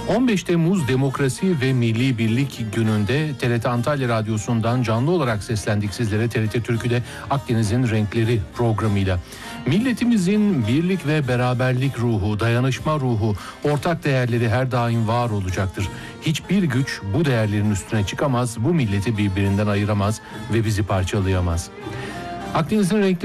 15 Temmuz Demokrasi ve Milli Birlik gününde TRT Antalya Radyosu'ndan canlı olarak seslendik sizlere TRT Türkü'de Akdeniz'in Renkleri programıyla. Milletimizin birlik ve beraberlik ruhu, dayanışma ruhu, ortak değerleri her daim var olacaktır. Hiçbir güç bu değerlerin üstüne çıkamaz, bu milleti birbirinden ayıramaz ve bizi parçalayamaz. Akdeniz'in Renkleri